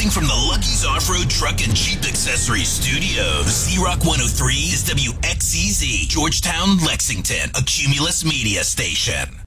Broadcasting from the Lucky's Off-Road Truck and Jeep Accessories Studios. Z-Rock 103 is WXCZ, Georgetown, Lexington, a Cumulus media station.